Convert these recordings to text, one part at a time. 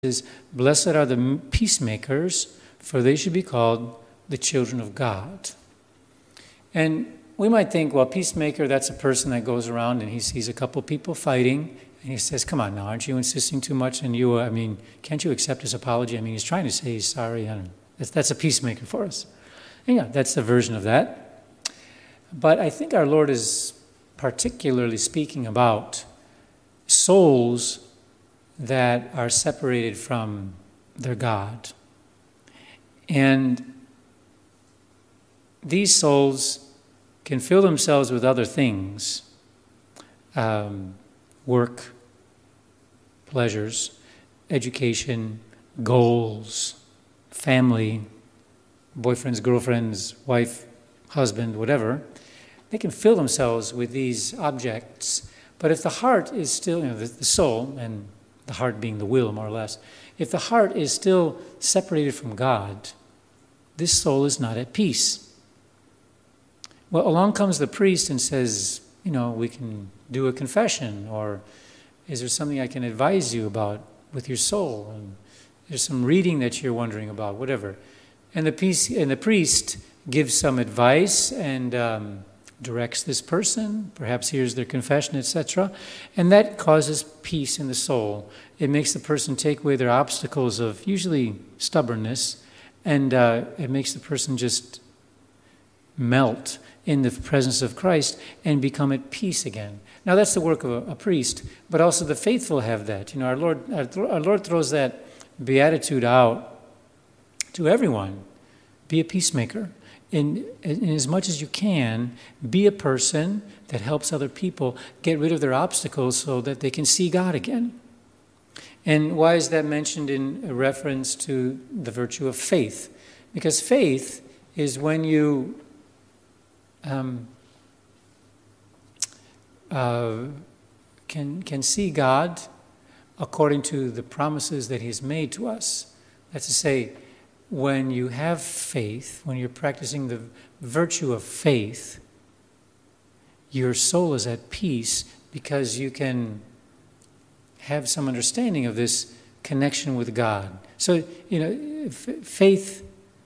is, "Blessed are the peacemakers, for they should be called the children of God." And we might think, well, peacemaker, that's a person that goes around and he sees a couple people fighting, and he says, "Come on now, aren't you insisting too much? And can't you accept his apology?" He's trying to say he's sorry. That's a peacemaker for us. And yeah, that's a version of that. But I think our Lord is particularly speaking about souls that are separated from their God. And these souls can fill themselves with other things, work, pleasures, education, goals, family, boyfriends, girlfriends, wife, husband, whatever. They can fill themselves with these objects. But if the heart is still, the soul, and the heart being the will, more or less, if the heart is still separated from God, this soul is not at peace. Well, along comes the priest and says, we can do a confession, or is there something I can advise you about with your soul? And there's some reading that you're wondering about, whatever. And the priest gives some advice and directs this person, perhaps hears their confession, etc. And that causes peace in the soul. It makes the person take away their obstacles of usually stubbornness, and it makes the person just melt in the presence of Christ and become at peace again. Now that's the work of a priest, but also the faithful have that. Our Lord throws that beatitude out to everyone. Be a peacemaker. In as much as you can, be a person that helps other people get rid of their obstacles so that they can see God again. And why is that mentioned in reference to the virtue of faith? Because faith is when you can see God according to the promises that He has made to us. That's to say, when you have faith, when you're practicing the virtue of faith, your soul is at peace because you can have some understanding of this connection with God. So, faith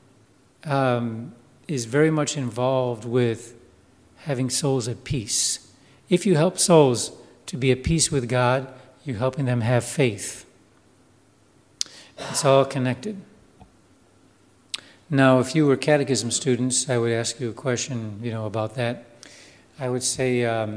is very much involved with having souls at peace. If you help souls to be at peace with God, you're helping them have faith. It's all connected. Now, if you were catechism students, I would ask you a question, about that. I would say, a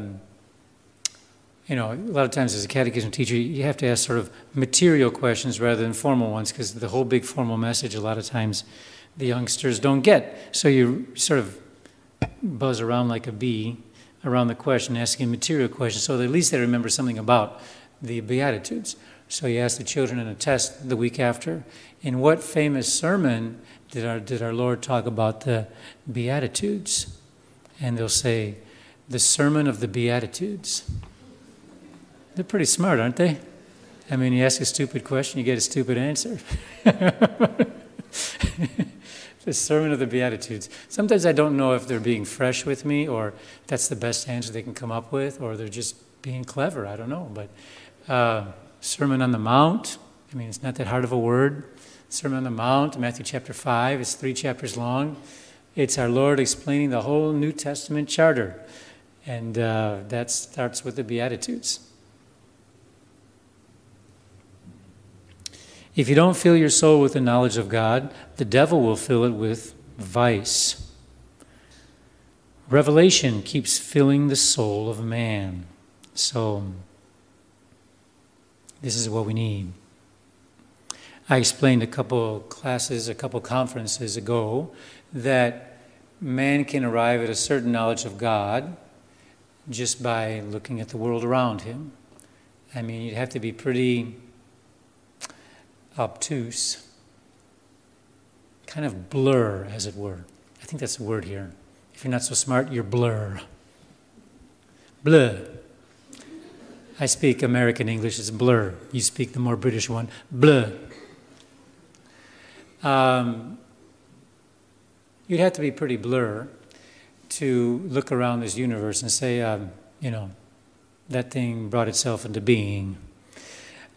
lot of times as a catechism teacher, you have to ask sort of material questions rather than formal ones, because the whole big formal message, a lot of times, the youngsters don't get. So you sort of buzz around like a bee around the question, asking material questions, so that at least they remember something about the Beatitudes. So you ask the children in a test the week after, in what famous sermon did our Lord talk about the Beatitudes? And they'll say, the Sermon of the Beatitudes. They're pretty smart, aren't they? You ask a stupid question, you get a stupid answer. The Sermon of the Beatitudes. Sometimes I don't know if they're being fresh with me, or that's the best answer they can come up with, or they're just being clever. I don't know. But Sermon on the Mount, it's not that hard of a word. Sermon on the Mount, Matthew chapter 5, it's 3 chapters long. It's our Lord explaining the whole New Testament charter. And that starts with the Beatitudes. If you don't fill your soul with the knowledge of God, the devil will fill it with vice. Revelation keeps filling the soul of man. So, this is what we need. I explained a couple conferences ago, that man can arrive at a certain knowledge of God just by looking at the world around him. You'd have to be pretty obtuse, kind of blur, as it were. I think that's the word here. If you're not so smart, you're blur. Blur. I speak American English, it's blur. You speak the more British one, blur. You'd have to be pretty blur to look around this universe and say, that thing brought itself into being.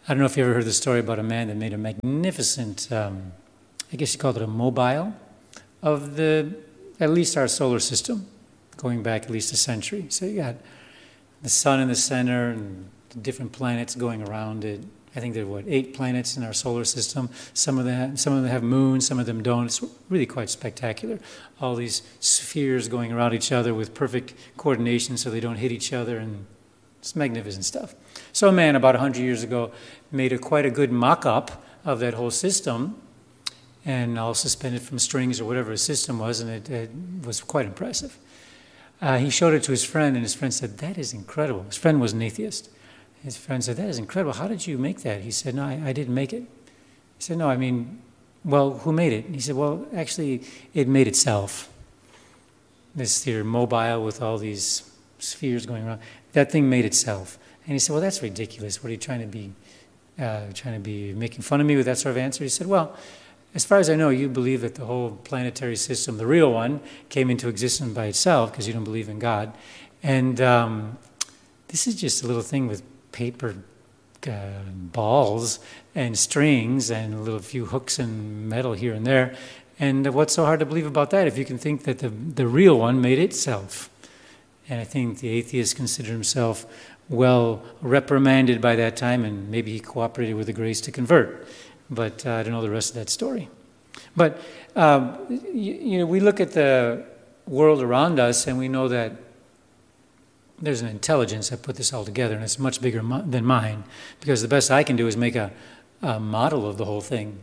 I don't know if you ever heard the story about a man that made a magnificent, I guess you called it a mobile, of at least our solar system, going back at least a century. So you got the sun in the center and the different planets going around it. I think there are, 8 planets in our solar system. Some of them have moons, some of them don't. It's really quite spectacular. All these spheres going around each other with perfect coordination so they don't hit each other, and it's magnificent stuff. So a man about 100 years ago made quite a good mock-up of that whole system, and all suspended from strings or whatever his system was, and it was quite impressive. He showed it to his friend, and his friend said, "That is incredible." His friend was an atheist. His friend said, "That is incredible. How did you make that?" He said, "No, I didn't make it." He said, "No, I mean, well, who made it?" And he said, "Well, actually, it made itself. This here mobile with all these spheres going around, that thing made itself." And he said, "Well, that's ridiculous. What are you trying to be making fun of me with that sort of answer?" He said, "Well, as far as I know, you believe that the whole planetary system, the real one, came into existence by itself because you don't believe in God. And this is just a little thing with paper balls and strings and a little few hooks and metal here and there. And what's so hard to believe about that if you can think that the real one made itself?" And I think the atheist considered himself well reprimanded by that time, and maybe he cooperated with the grace to convert. But I don't know the rest of that story. But we look at the world around us, and we know that there's an intelligence that put this all together, and it's much bigger than mine, because the best I can do is make a model of the whole thing.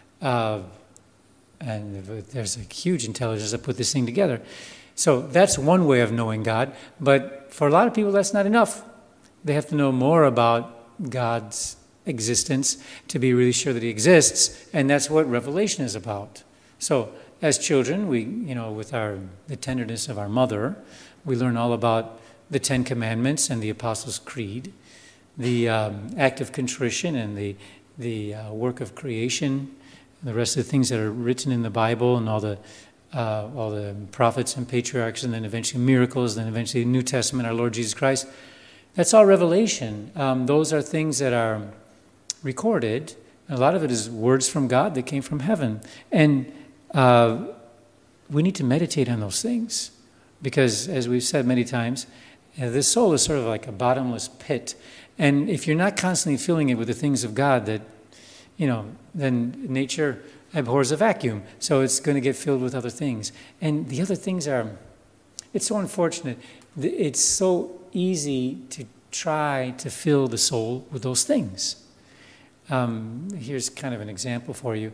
And there's a huge intelligence that put this thing together. So that's one way of knowing God, but for a lot of people that's not enough. They have to know more about God's existence to be really sure that he exists, and that's what revelation is about. So as children, we, with the tenderness of our mother, we learn all about the 10 Commandments and the Apostles' Creed, the act of contrition and the work of creation, and the rest of the things that are written in the Bible, and all the prophets and patriarchs, and then eventually miracles, then eventually the New Testament, our Lord Jesus Christ. That's all revelation. Those are things that are recorded. A lot of it is words from God that came from heaven. And we need to meditate on those things, because, as we've said many times, the soul is sort of like a bottomless pit. And if you're not constantly filling it with the things of God, that, then nature abhors a vacuum. So it's going to get filled with other things. And the other things it's so unfortunate. It's so easy to try to fill the soul with those things. Here's kind of an example for you.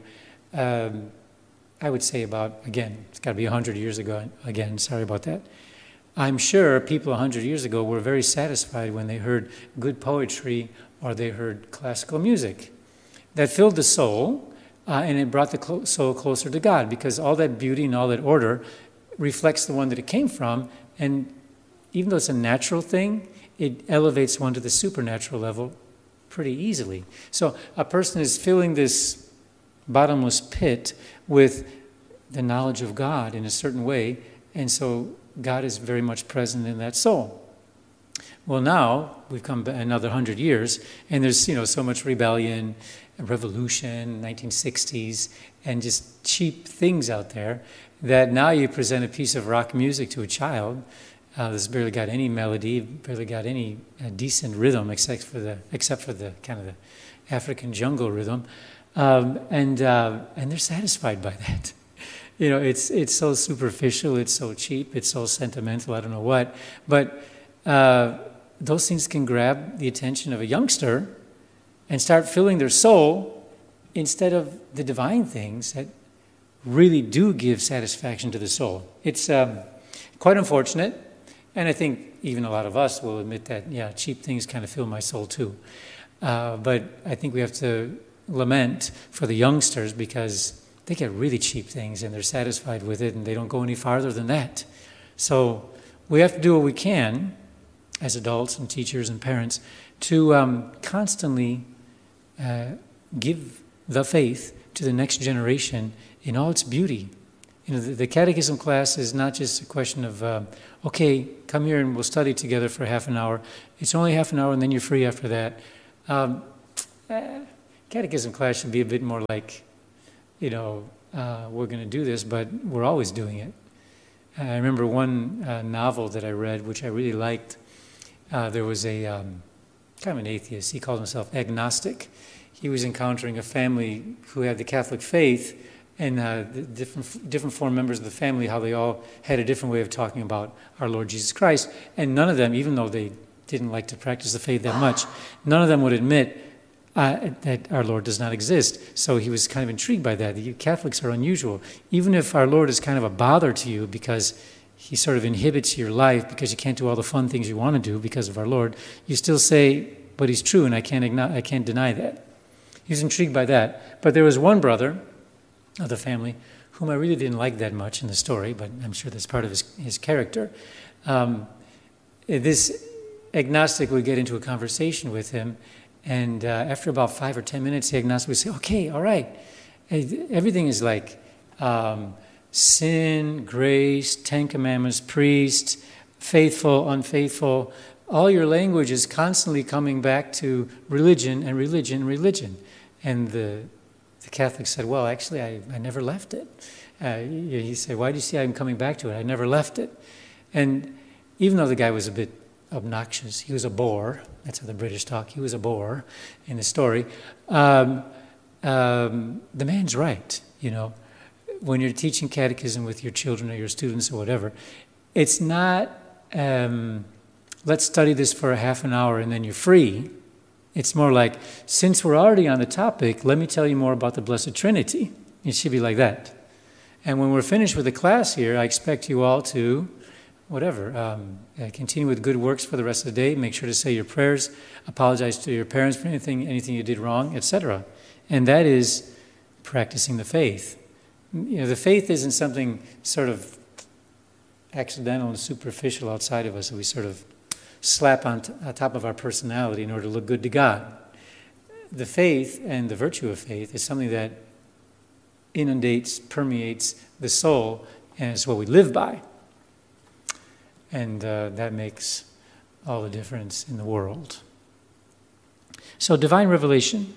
I would say it's got to be 100 years ago. Again, sorry about that. I'm sure people 100 years ago were very satisfied when they heard good poetry or they heard classical music. That filled the soul, and it brought the soul closer to God, because all that beauty and all that order reflects the one that it came from, and even though it's a natural thing, it elevates one to the supernatural level pretty easily. So a person is filling this bottomless pit with the knowledge of God in a certain way, and so God is very much present in that soul. Well, now we've come another 100 years, and there's so much rebellion, revolution, 1960s, and just cheap things out there that now you present a piece of rock music to a child. This barely got any melody, barely got any decent rhythm, except for the kind of the African jungle rhythm, and they're satisfied by that. It's so superficial, it's so cheap, it's so sentimental. I don't know what, but those things can grab the attention of a youngster and start filling their soul instead of the divine things that really do give satisfaction to the soul. It's quite unfortunate. And I think even a lot of us will admit that, cheap things kind of fill my soul too. But I think we have to lament for the youngsters, because they get really cheap things and they're satisfied with it and they don't go any farther than that. So we have to do what we can as adults and teachers and parents to constantly give the faith to the next generation in all its beauty. The catechism class is not just a question of, okay, come here and we'll study together for half an hour. It's only half an hour and then you're free after that. Catechism class should be a bit more like, we're going to do this, but we're always doing it. I remember one novel that I read, which I really liked. There was a kind of an atheist. He called himself agnostic. He was encountering a family who had the Catholic faith, and the different four members of the family, how they all had a different way of talking about our Lord Jesus Christ. And none of them, even though they didn't like to practice the faith that much, none of them would admit that our Lord does not exist. So he was kind of intrigued by that. You Catholics are unusual. Even if our Lord is kind of a bother to you because he sort of inhibits your life because you can't do all the fun things you want to do because of our Lord, you still say, but he's true and I can't deny that. He was intrigued by that. But there was one brother of the family whom I really didn't like that much in the story, but I'm sure that's part of his character. This agnostic would get into a conversation with him, and after about 5 or 10 minutes, the agnostic would say, okay, all right, everything is like sin, grace, 10 Commandments, priest, faithful, unfaithful. All your language is constantly coming back to religion and religion and religion. And the Catholic said, well, actually, I never left it. He said, why do you see I'm coming back to it? I never left it. And even though the guy was a bit obnoxious, he was a bore. That's how the British talk. He was a bore in the story. The man's right, When you're teaching catechism with your children or your students or whatever, it's not, let's study this for a half an hour and then you're free. It's more like, since we're already on the topic, let me tell you more about the Blessed Trinity. It should be like that. And when we're finished with the class here, I expect you all to, continue with good works for the rest of the day. Make sure to say your prayers, apologize to your parents for anything you did wrong, etc. And that is practicing the faith. The faith isn't something sort of accidental and superficial outside of us that we sort of slap on top of our personality in order to look good to God. The faith and the virtue of faith is something that inundates, permeates the soul, and it's what we live by. And that makes all the difference in the world. So divine revelation.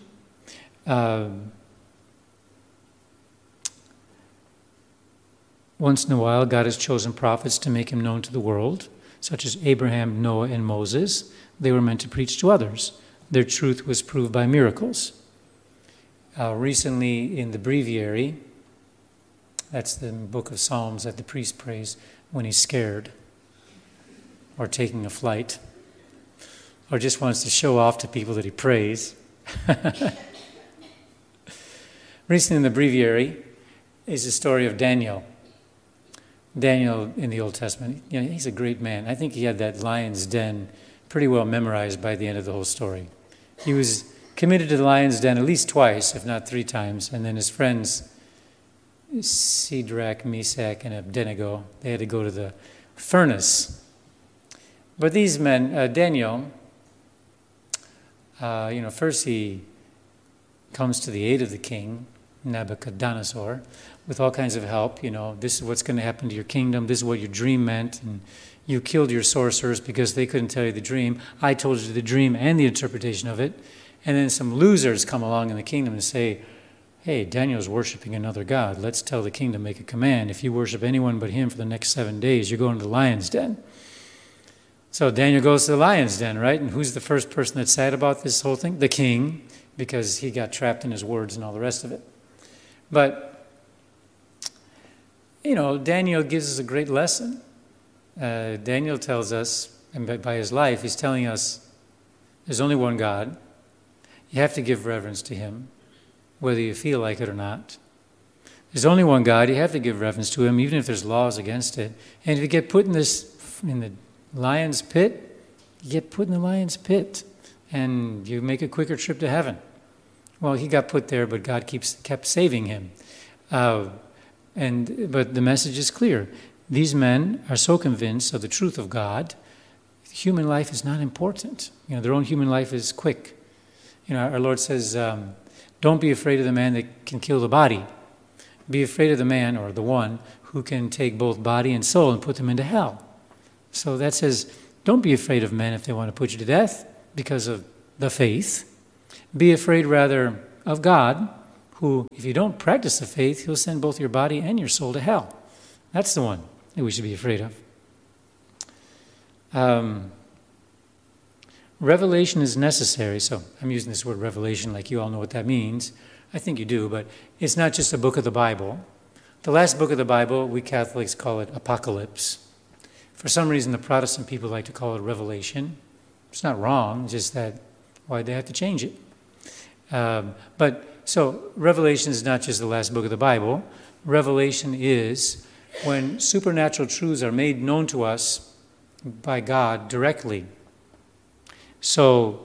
Once in a while, God has chosen prophets to make him known to the world, such as Abraham, Noah, and Moses. They were meant to preach to others. Their truth was proved by miracles. Recently in the breviary, that's the book of Psalms that the priest prays when he's scared or taking a flight or just wants to show off to people that he prays. Recently in the breviary is the story of Daniel. Daniel in the Old Testament, he's a great man. I think he had that lion's den pretty well memorized by the end of the whole story. He was committed to the lion's den at least twice, if not 3 times, and then his friends, Shadrach, Meshach, and Abednego, they had to go to the furnace. But these men, Daniel, first he comes to the aid of the king, Nebuchadnezzar, with all kinds of help. This is what's going to happen to your kingdom. This is what your dream meant. And you killed your sorcerers because they couldn't tell you the dream. I told you the dream and the interpretation of it. And then some losers come along in the kingdom and say, hey, Daniel's worshiping another god. Let's tell the king to make a command. If you worship anyone but him for the next 7 days, you're going to the lion's den. So Daniel goes to the lion's den, right? And who's the first person that's sad about this whole thing? The king, because he got trapped in his words and all the rest of it. But Daniel gives us a great lesson. Daniel tells us, and by his life, he's telling us there's only one God. You have to give reverence to him, whether you feel like it or not. There's only one God. You have to give reverence to him, even if there's laws against it. And if you get put in the lion's pit, you get put in the lion's pit, and you make a quicker trip to heaven. Well, he got put there, but God kept saving him. But the message is clear. These men are so convinced of the truth of God, human life is not important. Their own human life is quick. Our Lord says, don't be afraid of the man that can kill the body. Be afraid of the man, or the one, who can take both body and soul and put them into hell. So that says, don't be afraid of men if they want to put you to death because of the faith. Be afraid rather of God, who, if you don't practice the faith, he'll send both your body and your soul to hell. That's the one that we should be afraid of. Revelation is necessary. So I'm using this word revelation like you all know what that means. I think you do, but it's not just a book of the Bible. The last book of the Bible, we Catholics call it Apocalypse. For some reason, the Protestant people like to call it Revelation. It's not wrong, just that why'd they have to change it? So Revelation is not just the last book of the Bible. Revelation is when supernatural truths are made known to us by God directly. So,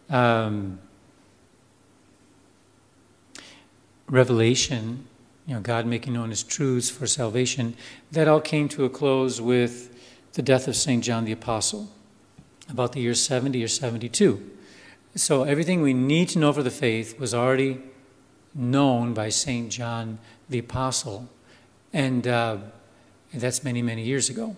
Revelation, God making known his truths for salvation, that all came to a close with the death of St. John the Apostle, about the year 70 or 72. So everything we need to know for the faith was already known by St. John the Apostle, and that's many, many years ago.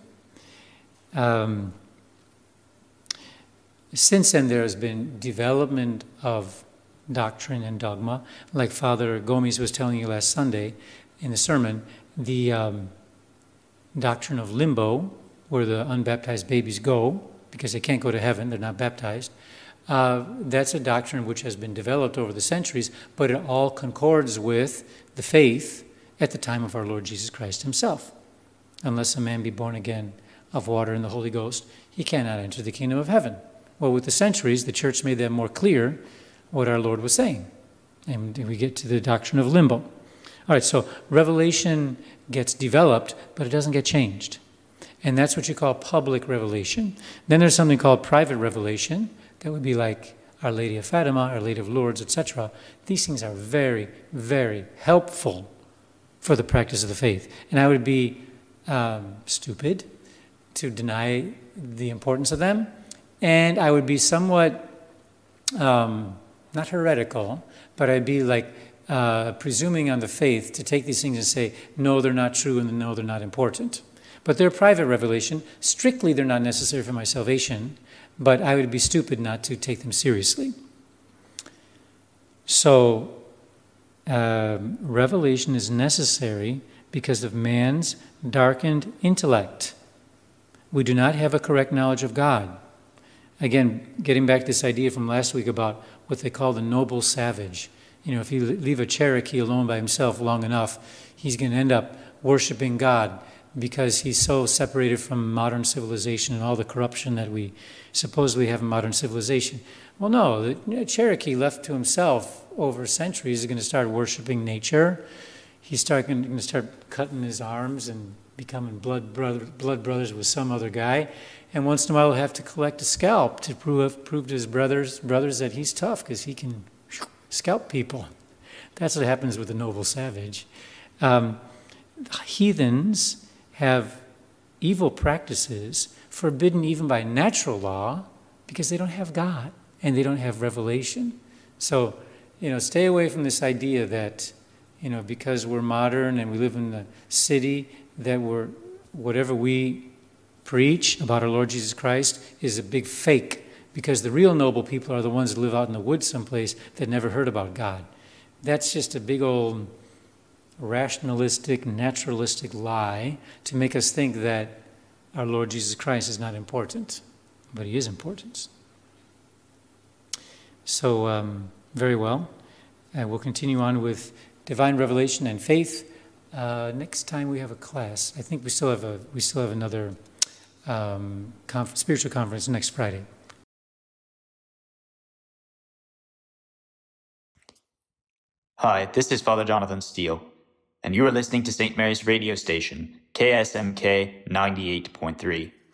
Since then, there has been development of doctrine and dogma. Like Father Gomes was telling you last Sunday in the sermon, the doctrine of limbo, where the unbaptized babies go, because they can't go to heaven, they're not baptized. That's a doctrine which has been developed over the centuries, but it all concords with the faith at the time of our Lord Jesus Christ himself. Unless a man be born again of water and the Holy Ghost, he cannot enter the kingdom of heaven. Well, with the centuries, the church made that more clear what our Lord was saying. And we get to the doctrine of limbo. All right, so revelation gets developed, but it doesn't get changed. And that's what you call public revelation. Then there's something called private revelation. That would be like Our Lady of Fatima, Our Lady of Lourdes, etc. These things are very, very helpful for the practice of the faith. And I would be stupid to deny the importance of them. And I would be somewhat, not heretical, but I'd be like presuming on the faith to take these things and say, no, they're not true, and no, they're not important. But they're private revelation. Strictly, they're not necessary for my salvation, but I would be stupid not to take them seriously. So, revelation is necessary because of man's darkened intellect. We do not have a correct knowledge of God. Again, getting back to this idea from last week about what they call the noble savage. If you leave a Cherokee alone by himself long enough, he's going to end up worshiping God because he's so separated from modern civilization and all the corruption that we supposedly have in modern civilization. Well, no, the Cherokee left to himself over centuries is going to start worshiping nature. He's going to start cutting his arms and becoming blood brothers with some other guy. And once in a while he'll have to collect a scalp to prove to his brothers that he's tough because he can scalp people. That's what happens with the noble savage. Heathens have evil practices forbidden even by natural law because they don't have God and they don't have revelation. So, stay away from this idea that, because we're modern and we live in the city, that whatever we preach about our Lord Jesus Christ is a big fake, because the real noble people are the ones that live out in the woods someplace that never heard about God. That's just a big old rationalistic, naturalistic lie to make us think that our Lord Jesus Christ is not important, but he is important. So, very well. We'll continue on with divine revelation and faith. Next time we have a class. I think we still have another spiritual conference next Friday. Hi, this is Father Jonathan Steele, and you are listening to St. Mary's radio station, KSMK 98.3.